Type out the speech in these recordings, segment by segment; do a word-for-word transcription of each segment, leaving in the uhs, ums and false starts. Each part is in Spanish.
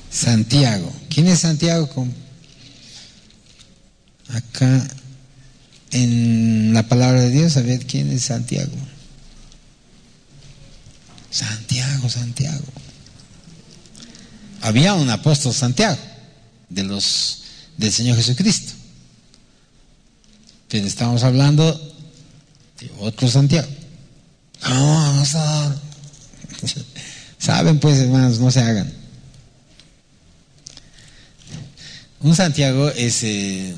Santiago. ¿Quién es Santiago? Acá en la palabra de Dios, a ver quién es Santiago. Santiago, Santiago. Había un apóstol Santiago de los del Señor Jesucristo. Pero estamos hablando de otro Santiago. No, no saben. Saben pues, hermanos, no se hagan. Un Santiago es eh,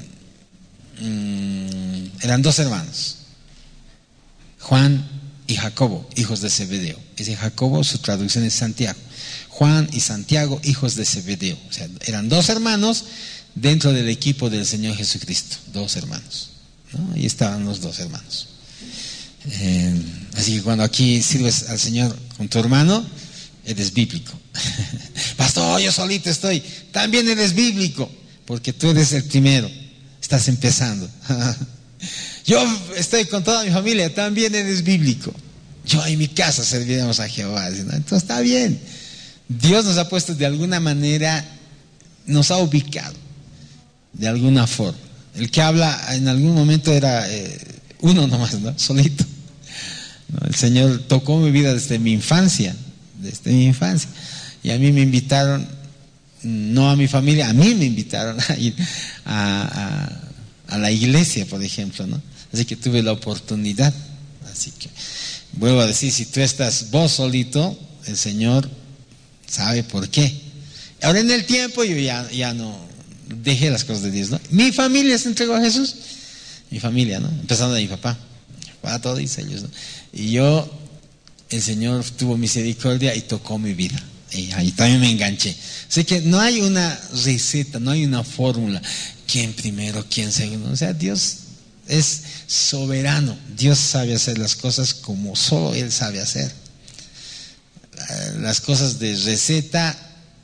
mmm, eran dos hermanos, Juan y Jacobo, hijos de Zebedeo. Ese Jacobo, su traducción es Santiago. Juan y Santiago, hijos de Zebedeo. O sea, eran dos hermanos dentro del equipo del Señor Jesucristo. Dos hermanos, ¿no? Ahí estaban los dos hermanos. Eh, así que cuando aquí sirves al Señor con tu hermano, eres bíblico. Pastor, yo solito estoy. También eres bíblico, porque tú eres el primero. Estás empezando. Yo estoy con toda mi familia. También eres bíblico. Yo en mi casa serviremos a Jehová, ¿no? Entonces está bien. Dios nos ha puesto de alguna manera, nos ha ubicado de alguna forma. El que habla en algún momento era eh, uno nomás, ¿no? Solito, ¿no? El Señor tocó mi vida desde mi infancia, desde mi infancia. Y a mí me invitaron, no a mi familia, a mí me invitaron a ir a, a, a la iglesia, por ejemplo, ¿no? Así que tuve la oportunidad. Así que vuelvo a decir, si tú estás vos solito, el Señor sabe por qué. Ahora en el tiempo yo ya, ya no dejé las cosas de Dios, ¿no? Mi familia se entregó a Jesús, mi familia, ¿no? Empezando de mi papá, para todos ellos, ¿no? Y yo, el Señor tuvo misericordia y tocó mi vida. Y ahí también me enganché. Así que no hay una receta, no hay una fórmula. ¿Quién primero, quién segundo? O sea, Dios es soberano. Dios sabe hacer las cosas como solo Él sabe hacer. Las cosas de receta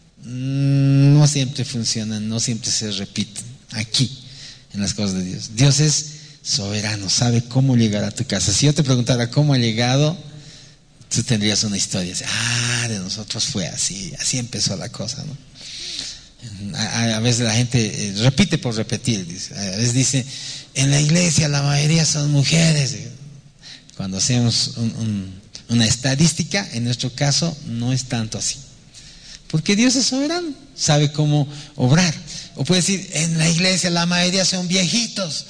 no siempre funcionan, no siempre se repiten aquí en las cosas de Dios. Dios es soberano, sabe cómo llegar a tu casa. Si yo te preguntara cómo ha llegado, tú tendrías una historia. Ah, de nosotros fue así, así empezó la cosa, ¿no? A, a veces la gente repite por repetir, dice. A veces dice, en la iglesia la mayoría son mujeres. Cuando hacemos un, un, una estadística, en nuestro caso no es tanto así, porque Dios es soberano, sabe cómo obrar. O puede decir, en la iglesia la mayoría son viejitos.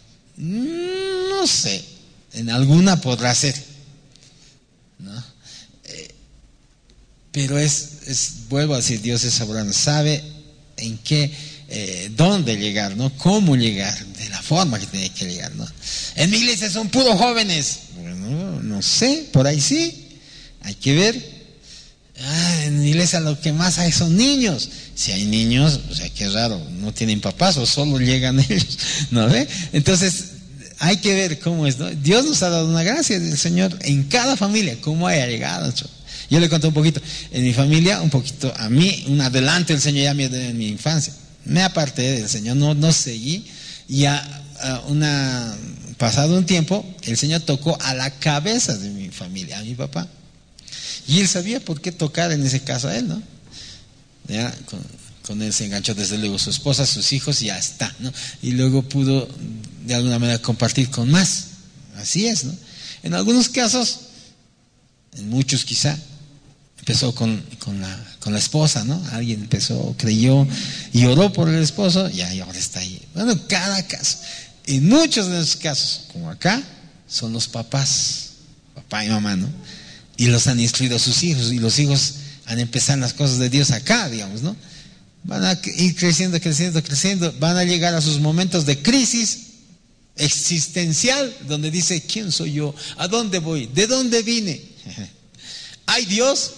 No sé, en alguna podrá ser, ¿no? Eh, pero es, es, vuelvo a decir, Dios es soberano, sabe en qué, eh, dónde llegar, ¿no? Cómo llegar, de la forma que tiene que llegar, ¿no? En mi iglesia son puros jóvenes. Bueno, no sé, por ahí sí, hay que ver. Ah, en la iglesia lo que más hay son niños. Si hay niños, o sea, qué raro, no tienen papás o solo llegan ellos, ¿no ve? Entonces, hay que ver cómo es, ¿no? Dios nos ha dado una gracia del Señor en cada familia, cómo haya llegado. Yo le conté un poquito, en mi familia, un poquito, a mí, un adelanto del Señor ya me dio en mi infancia. Me aparté del Señor, no, no seguí, y a, a una, pasado un tiempo, el Señor tocó a la cabeza de mi familia, a mi papá. Y él sabía por qué tocar en ese caso a él, ¿no? Ya, con, con él se enganchó desde luego su esposa, sus hijos, y ya está, ¿no? Y luego pudo de alguna manera compartir con más. Así es, ¿no? En algunos casos, en muchos quizá, empezó con, con, la, con la esposa, ¿no? Alguien empezó, creyó y oró por el esposo, y ahora está ahí. Bueno, cada caso. En muchos de esos casos, como acá, son los papás, papá y mamá, ¿no? Y los han instruido a sus hijos, y los hijos han empezado las cosas de Dios acá, digamos, ¿no? Van a ir creciendo, creciendo, creciendo, van a llegar a sus momentos de crisis existencial, donde dice, ¿quién soy yo? ¿A dónde voy? ¿De dónde vine? ¿Hay Dios?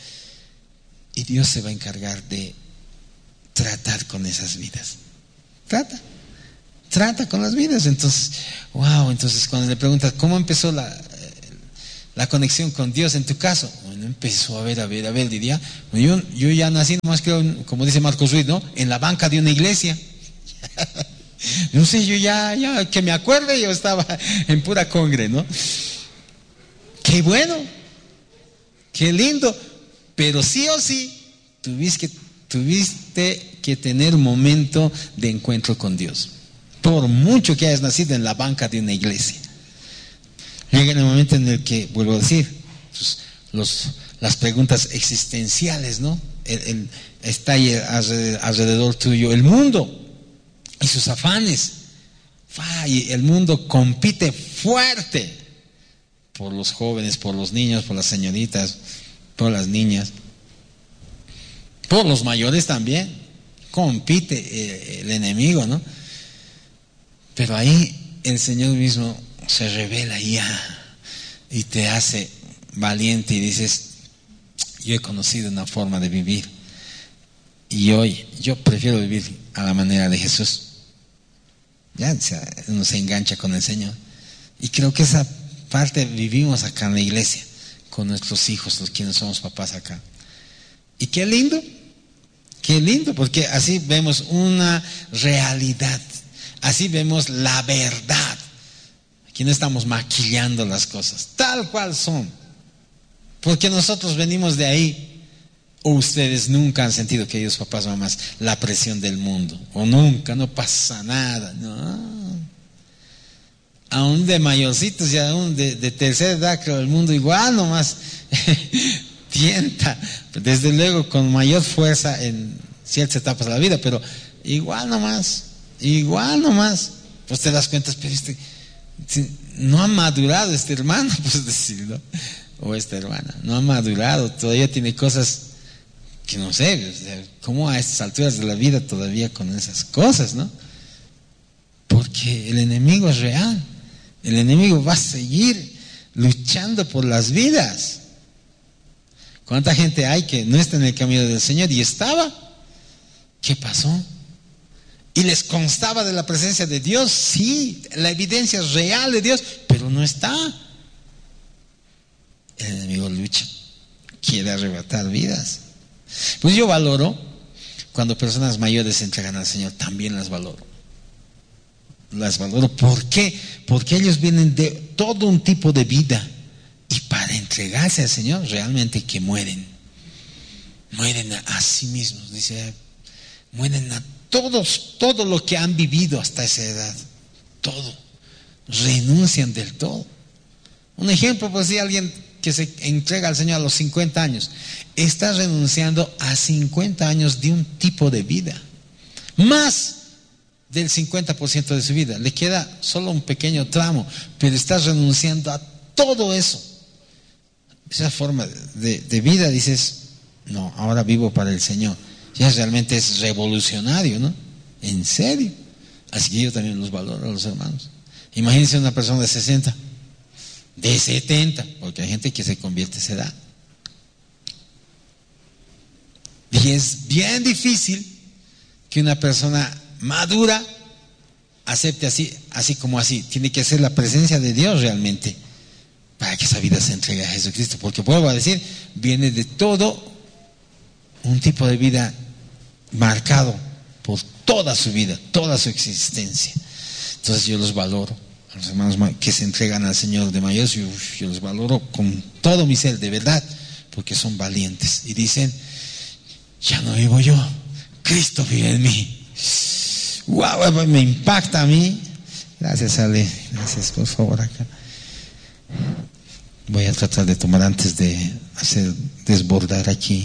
Y Dios se va a encargar de tratar con esas vidas. Trata, trata con las vidas. Entonces, wow, entonces cuando le preguntas, ¿cómo empezó la... la conexión con Dios en tu caso? Bueno, empezó a ver, a ver, a ver, diría, yo, yo ya nací nomás, creo, como dice Marcos Ruiz, ¿no? En la banca de una iglesia. No sé, yo ya, ya, que me acuerde, yo estaba en pura congre, ¿no? Qué bueno, qué lindo, pero sí o sí, tuviste que tuviste que tener un momento de encuentro con Dios. Por mucho que hayas nacido en la banca de una iglesia. Llega el momento en el que, vuelvo a decir, pues, los, las preguntas existenciales, ¿no? El, el, está ahí alrededor, alrededor tuyo el mundo y sus afanes. Y el mundo compite fuerte por los jóvenes, por los niños, por las señoritas, por las niñas, por los mayores también. Compite el enemigo, ¿no? Pero ahí el Señor mismo se revela ya y te hace valiente y dices: yo he conocido una forma de vivir y hoy yo prefiero vivir a la manera de Jesús. Ya uno se engancha con el Señor y creo que esa parte vivimos acá en la iglesia con nuestros hijos, los quienes somos papás acá. Y qué lindo, qué lindo, porque así vemos una realidad, así vemos la verdad. Aquí no estamos maquillando las cosas, tal cual son, porque nosotros venimos de ahí. O ustedes nunca han sentido, queridos papás, mamás, la presión del mundo, o nunca, no pasa nada, no. Aún de mayorcitos y aún de, de tercera edad, creo, el mundo igual nomás tienta, desde luego con mayor fuerza en ciertas etapas de la vida, pero igual nomás, igual nomás, pues te das cuenta, pero este, no ha madurado este hermano, pues decir, ¿no? O esta hermana, no ha madurado, todavía tiene cosas que no sé, cómo a estas alturas de la vida todavía con esas cosas, ¿no? Porque el enemigo es real, el enemigo va a seguir luchando por las vidas. ¿Cuánta gente hay que no está en el camino del Señor y estaba? ¿Qué pasó? ¿Y les constaba de la presencia de Dios? Sí, la evidencia es real de Dios, pero no está. El enemigo lucha, quiere arrebatar vidas. Pues yo valoro cuando personas mayores se entregan al Señor, también las valoro. Las valoro. ¿Por qué? Porque ellos vienen de todo un tipo de vida y para entregarse al Señor realmente que mueren. Mueren a sí mismos, dice, mueren a todos, todo lo que han vivido hasta esa edad. Todo. Renuncian del todo. Un ejemplo, pues si alguien que se entrega al Señor a los cincuenta años, está renunciando a cincuenta años de un tipo de vida, más del cincuenta por ciento de su vida, le queda solo un pequeño tramo, pero está renunciando a todo eso. Esa forma de, de vida, dices, no, ahora vivo para el Señor. Ya realmente es revolucionario, ¿no? En serio. Así que yo también los valoro a los hermanos. Imagínense una persona de sesenta, de setenta, porque hay gente que se convierte a esa edad. Y es bien difícil que una persona madura acepte así, así como así. Tiene que ser la presencia de Dios realmente para que esa vida se entregue a Jesucristo. Porque vuelvo a decir, viene de todo un tipo de vida marcado por toda su vida, toda su existencia. Entonces yo los valoro. A los hermanos que se entregan al Señor de mayores, yo, yo los valoro con todo mi ser, de verdad, porque son valientes y dicen, ya no vivo yo, Cristo vive en mí. Wow, me impacta a mí. Gracias, Ale, gracias, por favor, acá. Voy a tratar de tomar antes de hacer desbordar aquí.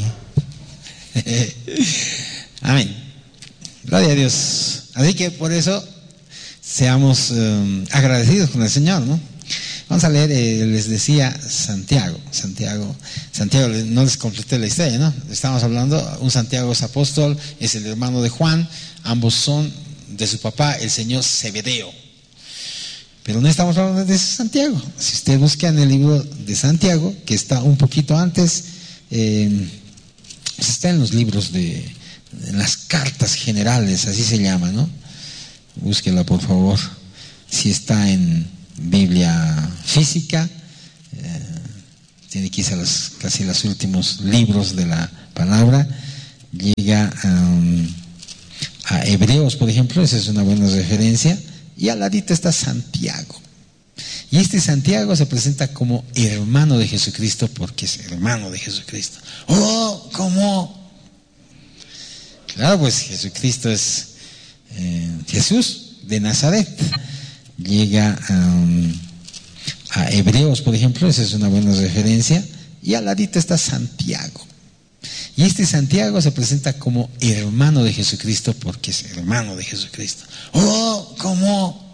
Amén. Gloria a Dios. Así que por eso seamos um, agradecidos con el Señor, ¿no? Vamos a leer, eh, les decía Santiago, Santiago, Santiago, no les completé la historia, ¿no? Estamos hablando, un Santiago es apóstol, es el hermano de Juan, ambos son de su papá, el señor Zebedeo. Pero no estamos hablando de ese Santiago. Si usted busca en el libro de Santiago, que está un poquito antes, eh, está en los libros de, en las cartas generales, así se llama, ¿no? Búsquela por favor, si está en Biblia física, eh, tiene que irse a los, casi los últimos libros de la palabra, llega um, a Hebreos, por ejemplo, esa es una buena referencia, y al ladito está Santiago. Y este Santiago se presenta como hermano de Jesucristo porque es hermano de Jesucristo. ¡Oh! ¿Cómo? Claro, pues Jesucristo es eh, Jesús de Nazaret. Llega a, a Hebreos, por ejemplo, esa es una buena referencia, y al ladito está Santiago. Y este Santiago se presenta como hermano de Jesucristo porque es hermano de Jesucristo. ¡Oh! ¿Cómo?